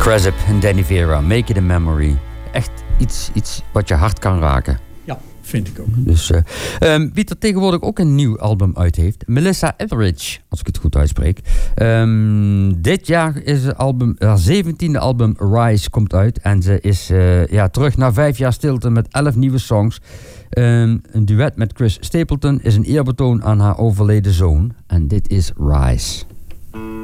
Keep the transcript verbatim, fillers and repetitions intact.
Cresip en Danny Vera, Make It a Memory. Echt iets, iets wat je hart kan raken. Ja, vind ik ook. Dus, uh, um, wie er tegenwoordig ook een nieuw album uit heeft, Melissa Etheridge, als ik het goed uitspreek. Um, dit jaar is het album, haar zeventiende album Rise komt uit. En ze is uh, ja, terug na vijf jaar stilte met elf nieuwe songs. Um, een duet met Chris Stapleton is een eerbetoon aan haar overleden zoon. En dit is Rise.